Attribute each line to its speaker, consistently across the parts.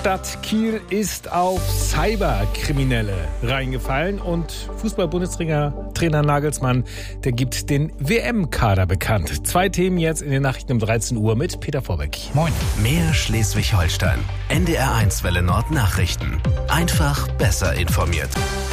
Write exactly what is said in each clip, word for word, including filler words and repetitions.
Speaker 1: Stadt Kiel ist auf Cyberkriminelle reingefallen und Fußball-Bundestrainer Trainer Nagelsmann, der gibt den W M-Kader bekannt. Zwei Themen jetzt in den Nachrichten um dreizehn Uhr mit Peter Vorbeck.
Speaker 2: Moin. Mehr Schleswig-Holstein. N D R eins Welle Nord Nachrichten. Einfach besser informiert.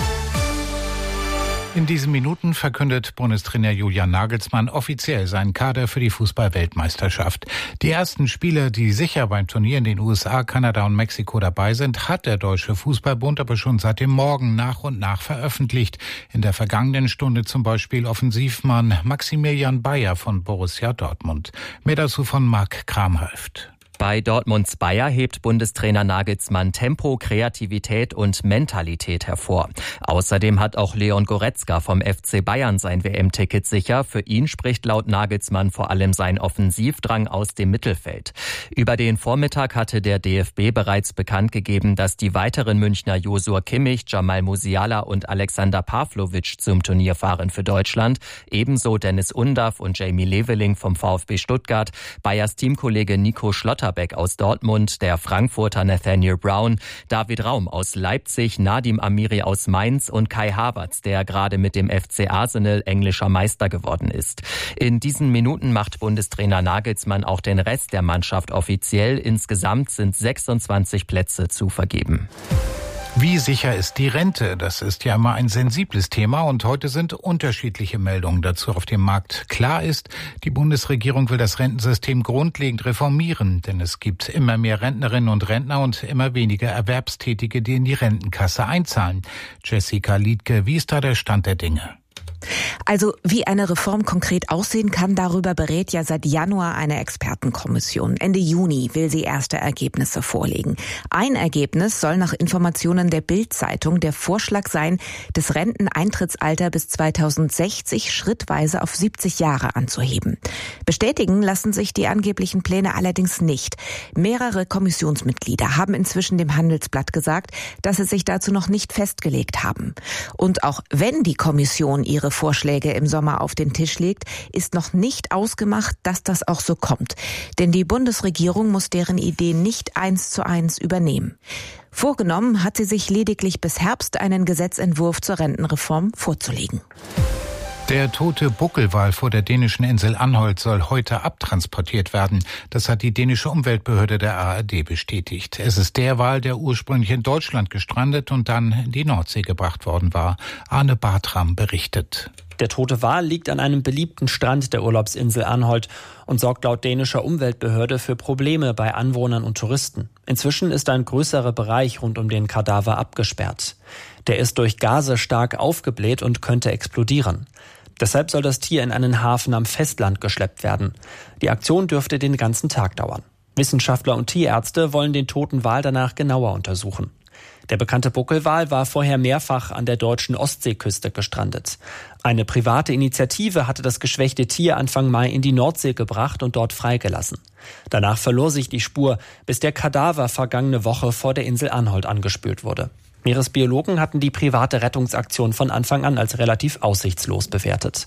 Speaker 3: In diesen Minuten verkündet Bundestrainer Julian Nagelsmann offiziell seinen Kader für die Fußball-Weltmeisterschaft. Die ersten Spieler, die sicher beim Turnier in den U S A, Kanada und Mexiko dabei sind, hat der Deutsche Fußballbund aber schon seit dem Morgen nach und nach veröffentlicht. In der vergangenen Stunde zum Beispiel Offensivmann Maximilian Bayer von Borussia Dortmund. Mehr dazu von Marc Kramhöft.
Speaker 4: Bei Dortmunds Bayer hebt Bundestrainer Nagelsmann Tempo, Kreativität und Mentalität hervor. Außerdem hat auch Leon Goretzka vom F C Bayern sein W M-Ticket sicher. Für ihn spricht laut Nagelsmann vor allem sein Offensivdrang aus dem Mittelfeld. Über den Vormittag hatte der D F B bereits bekannt gegeben, dass die weiteren Münchner Josua Kimmich, Jamal Musiala und Alexander Pavlovic zum Turnier fahren für Deutschland. Ebenso Dennis Undav und Jamie Leveling vom VfB Stuttgart, Bayers Teamkollege Nico Schlotterbeck aus Dortmund, der Frankfurter Nathaniel Brown, David Raum aus Leipzig, Nadim Amiri aus Mainz und Kai Havertz, der gerade mit dem F C Arsenal englischer Meister geworden ist. In diesen Minuten macht Bundestrainer Nagelsmann auch den Rest der Mannschaft offiziell. Insgesamt sind sechsundzwanzig Plätze zu vergeben.
Speaker 3: Wie sicher ist die Rente? Das ist ja immer ein sensibles Thema und heute sind unterschiedliche Meldungen dazu auf dem Markt. Klar ist, die Bundesregierung will das Rentensystem grundlegend reformieren, denn es gibt immer mehr Rentnerinnen und Rentner und immer weniger Erwerbstätige, die in die Rentenkasse einzahlen. Jessica Liedke, wie ist da der Stand der Dinge?
Speaker 5: Also wie eine Reform konkret aussehen kann, darüber berät ja seit Januar eine Expertenkommission. Ende Juni will sie erste Ergebnisse vorlegen. Ein Ergebnis soll nach Informationen der Bild-Zeitung der Vorschlag sein, das Renteneintrittsalter bis zweitausendsechzig schrittweise auf siebzig Jahre anzuheben. Bestätigen lassen sich die angeblichen Pläne allerdings nicht. Mehrere Kommissionsmitglieder haben inzwischen dem Handelsblatt gesagt, dass sie sich dazu noch nicht festgelegt haben. Und auch wenn die Kommission ihre Vorschläge im Sommer auf den Tisch legt, ist noch nicht ausgemacht, dass das auch so kommt. Denn die Bundesregierung muss deren Ideen nicht eins zu eins übernehmen. Vorgenommen hat sie sich lediglich bis Herbst einen Gesetzentwurf zur Rentenreform vorzulegen.
Speaker 3: Der tote Buckelwal vor der dänischen Insel Anholt soll heute abtransportiert werden. Das hat die dänische Umweltbehörde der A R D bestätigt. Es ist der Wal, der ursprünglich in Deutschland gestrandet und dann in die Nordsee gebracht worden war. Arne Bartram berichtet.
Speaker 6: Der tote Wal liegt an einem beliebten Strand der Urlaubsinsel Anholt und sorgt laut dänischer Umweltbehörde für Probleme bei Anwohnern und Touristen. Inzwischen ist ein größerer Bereich rund um den Kadaver abgesperrt. Der ist durch Gase stark aufgebläht und könnte explodieren. Deshalb soll das Tier in einen Hafen am Festland geschleppt werden. Die Aktion dürfte den ganzen Tag dauern. Wissenschaftler und Tierärzte wollen den toten Wal danach genauer untersuchen. Der bekannte Buckelwal war vorher mehrfach an der deutschen Ostseeküste gestrandet. Eine private Initiative hatte das geschwächte Tier Anfang Mai in die Nordsee gebracht und dort freigelassen. Danach verlor sich die Spur, bis der Kadaver vergangene Woche vor der Insel Anholt angespült wurde. Meeresbiologen hatten die private Rettungsaktion von Anfang an als relativ aussichtslos bewertet.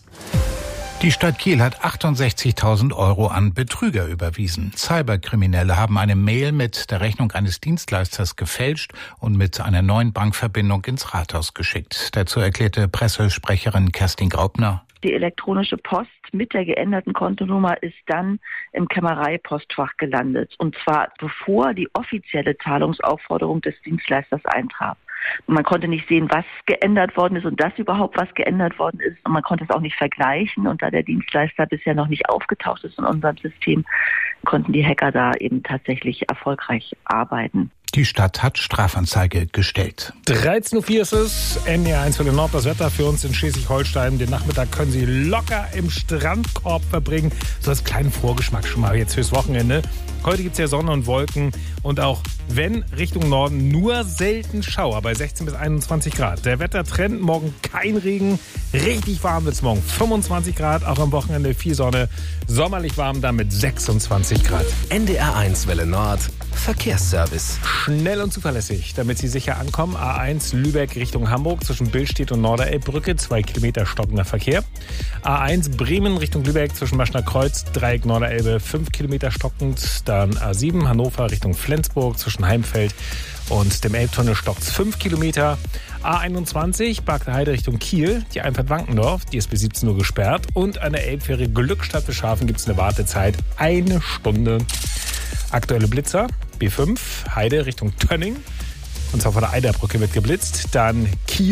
Speaker 3: Die Stadt Kiel hat achtundsechzigtausend Euro an Betrüger überwiesen. Cyberkriminelle haben eine Mail mit der Rechnung eines Dienstleisters gefälscht und mit einer neuen Bankverbindung ins Rathaus geschickt. Dazu erklärte Pressesprecherin Kerstin Graupner.
Speaker 7: Die elektronische Post mit der geänderten Kontonummer ist dann im Kämmereipostfach gelandet. Und zwar bevor die offizielle Zahlungsaufforderung des Dienstleisters eintraf. Und man konnte nicht sehen, was geändert worden ist und dass überhaupt was geändert worden ist. Und man konnte es auch nicht vergleichen. Und da der Dienstleister bisher noch nicht aufgetaucht ist in unserem System, konnten die Hacker da eben tatsächlich erfolgreich arbeiten.
Speaker 3: Die Stadt hat Strafanzeige gestellt.
Speaker 1: dreizehn Uhr vier ist es, N D R eins Welle Nord, das Wetter für uns in Schleswig-Holstein. Den Nachmittag können Sie locker im Strandkorb verbringen. So als kleinen Vorgeschmack schon mal jetzt fürs Wochenende. Heute gibt es ja Sonne und Wolken und auch wenn Richtung Norden nur selten Schauer bei sechzehn bis einundzwanzig Grad. Der Wettertrend, morgen kein Regen, richtig warm wird es morgen. fünfundzwanzig Grad, auch am Wochenende viel Sonne, sommerlich warm dann mit sechsundzwanzig Grad.
Speaker 2: N D R eins Welle Nord, Verkehrsservice.
Speaker 1: Schnell und zuverlässig, damit Sie sicher ankommen. A eins Lübeck Richtung Hamburg zwischen Billstedt und Norderelbbrücke, zwei Kilometer stockender Verkehr. A eins Bremen Richtung Lübeck zwischen Maschner Kreuz, Dreieck Norderelbe, fünf Kilometer stockend. Dann A sieben Hannover Richtung Flensburg zwischen Schorschenheimfeld und dem Elbtunnel stockt's fünf Kilometer. A einundzwanzig, Barkter Heide Richtung Kiel, die Einfahrt Wankendorf, die ist bis siebzehn Uhr gesperrt. Und an der Elbfähre Glückstadt bis Schafen gibt es eine Wartezeit eine Stunde. Aktuelle Blitzer, B fünf, Heide Richtung Tönning. Und zwar vor der Eiderbrücke wird geblitzt. Dann Kiel.